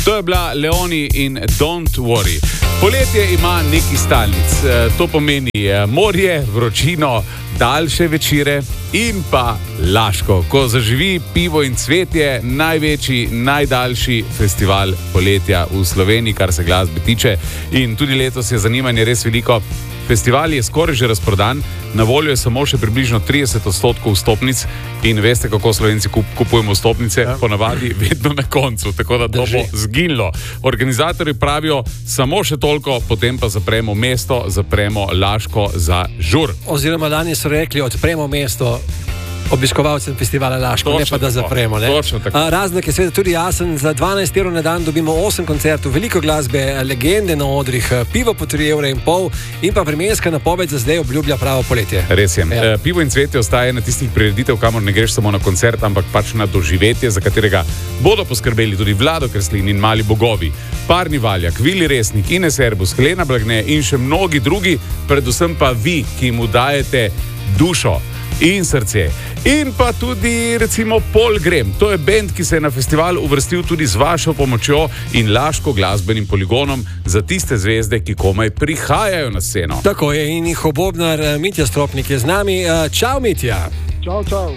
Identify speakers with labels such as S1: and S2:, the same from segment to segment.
S1: To je bila Leoni in Don't Worry. Poletje ima neki stalnic. To pomeni morje, vročino, daljše večere in pa Laško, ko zaživi Pivo in cvetje, največji, najdaljši festival poletja v Sloveniji, kar se glasbe tiče. In tudi letos je zanimanje res veliko. Festival je skoraj že razprodan, na voljo je samo še približno 30% vstopnic in veste, kako Slovenci kupujemo vstopnice, ponavadi vedno na koncu, tako da to bo zginilo. Organizatorji pravijo samo še toliko, potem pa zapremo mesto, zapremo Laško za žur.
S2: Oziroma lani so rekli, odpremo mesto obiskovalcem festivala Laško, ne pa da zapremo. Razlog je seveda tudi jasen, za 12 evrov na dan dobimo 8 koncertov, veliko glasbe, legende na odrih, pivo po 3,5 evra in pa vremenska napoved za zdaj obljublja pravo poletje.
S1: Res je. Ja. Pivo in cvetje ostaje na tistih prireditev, kamor ne greš samo na koncert, ampak pač na doživetje, za katerega bodo poskrbeli tudi Vlado Kreslin in Mali bogovi, Parni Valjak, Vili Resnik, Ines Erbus, Helena Blagne in še mnogi drugi, predvsem pa vi, ki mu dajete dušo in srce. In pa tudi recimo Paul Graham. To je bend, ki se je na festival uvrstil tudi z vašo pomočjo in Laško glasbenim poligonom za tiste zvezde, ki komaj prihajajo na sceno.
S2: Tako je, in njihov bobnar Mitja Stropnik je z nami. Čau, Mitja.
S3: Čau, čau.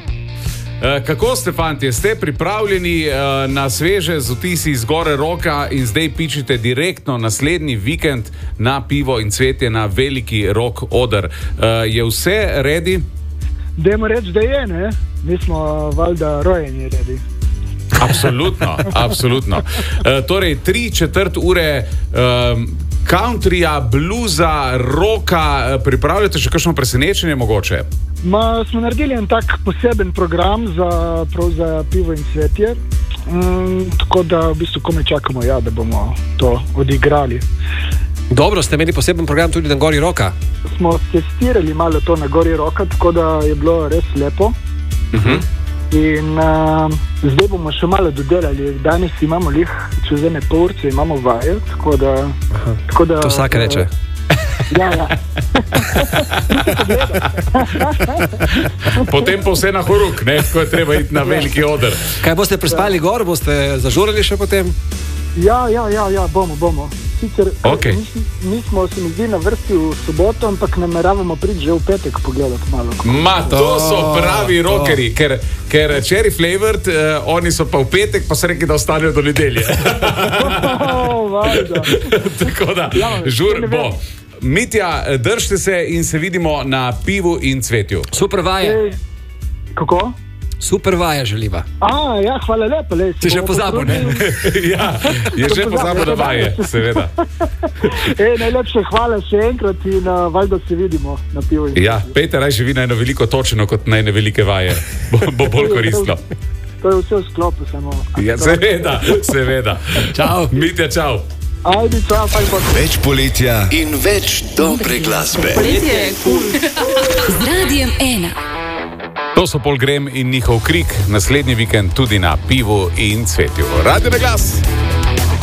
S1: Kako ste, fantje? Ste pripravljeni na sveže z vtisi iz Gore Roka in zdaj pičite direktno naslednji vikend na Pivo in cvetje na veliki rock oder? Je vse ready?
S3: Dajmo reči, da je, ne? Mi smo valjda rojeni redi.
S1: Absolutno, absolutno. Torej, 3/4 ure countryja, bluza, rocka, pripravljate še kakšno presenečenje mogoče?
S3: Smo naredili en tak poseben program za Pivo in cvetje, tako da v bistvu kome čakamo, da bomo to odigrali.
S2: Dobro, ste imeli poseben program tudi na Gori Roka?
S3: Smo testirali malo to na Gori Roka, tako da je bilo res lepo. In zdaj bomo še malo dodelali. Danes imamo čez ene pol ure imamo vaje, tako da
S2: to vsak reče.
S3: Ja.
S1: Potem pa vse na horuk, ne? Ko je treba iti na veliki oder.
S2: Kaj boste prespali gor? Boste zažurali še potem?
S3: Ja, bomo. Sicer mi smo, se mi zdi, na vrsti v soboto, ampak nameravamo priti že v petek pogledati malo.
S1: To so pravi rockerji, ker Cherry Flavored, oni so pa v petek, pa so rekli, da ostanejo do nedelje. Tako da, žur bo. Mitja, držite se in se vidimo na Pivu in cvetju.
S2: Super vaje.
S3: Kako?
S2: Super vaja želiva.
S3: Ja, hvala lepa.
S2: Si že pozabil, ne?
S1: Ja, je že pozabil na vaje, seveda.
S3: Najlepše hvala še enkrat in valjda se vidimo na Pivu.
S1: Ja, Peter, rajši vi na eno veliko točeno kot na ene velike vaje. Bo bolj koristno.
S3: To je vse v sklopu samo.
S1: Ja, seveda. Čau. Mitja, čau.
S3: Ajde, čau,
S4: več poletja in več dobre glasbe.
S5: Poletje je cool. Z Radiem 1.
S1: To so Paul Graham in njihov krik naslednji vikend tudi na Pivu in cvetju. Radio na glas!